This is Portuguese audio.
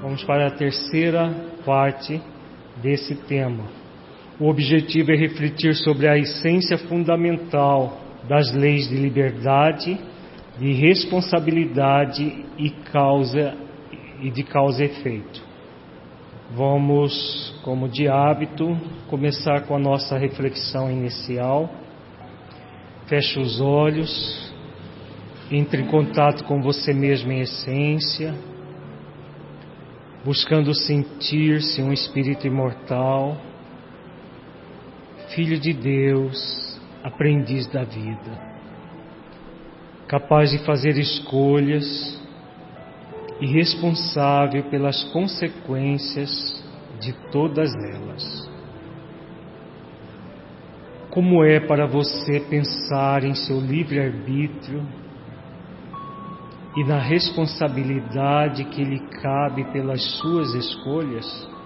Vamos para a terceira parte desse tema. O objetivo é refletir sobre a essência fundamental das leis de liberdade, de responsabilidade e de causa e efeito. Vamos, como de hábito, começar com a nossa reflexão inicial. Feche os olhos, entre em contato com você mesmo em essência, buscando sentir-se um espírito imortal, filho de Deus, aprendiz da vida, capaz de fazer escolhas e responsável pelas consequências de todas elas. Como é para você pensar em seu livre-arbítrio e na responsabilidade que lhe cabe pelas suas escolhas?